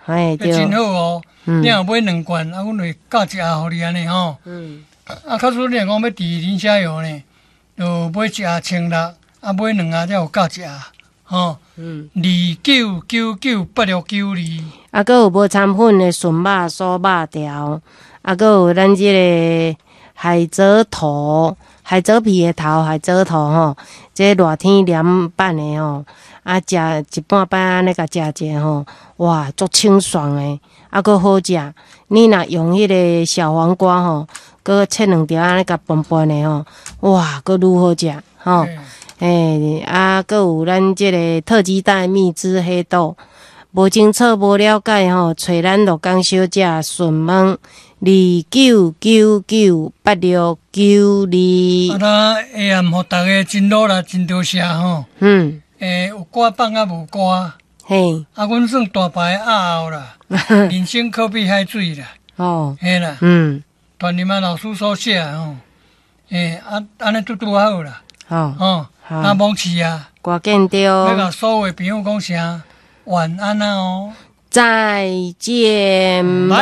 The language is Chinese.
哎对， 真好哦。你若买2罐，啊，阮会教一下互你安尼吼。啊，假使你若讲要治磷虾油呢，就买一下16，啊，买2下才有教一下，吼。29998692。 啊，搁有无掺粉的笋肉、酥肉条，啊，搁有咱即个海蜇头、海蜇皮的头、海蜇头吼，这热天凉拌的吼，啊，食一半摆安尼甲食者吼，哇，足清爽的，啊，搁好食。你若用迄个小黄瓜吼，搁切2条安尼甲拌拌的吼，哇，搁愈好食吼。啊，搁有咱即个特级蛋蜜汁黑豆。无清楚、无了解吼，找咱鹿港小姐询问29998692。 啊，那下暗互大家真努力，真多谢吼。有歌放啊无歌。 嘿。 啊，阮算大牌阿后啦，人生可比海水啦。 哦。 嘿啦。传林啊老师所写吼。安尼拄好啦。 好。 那忘记啊。 挂见着。 要甲所有的朋友讲声晚安啊哦。 再见，拜。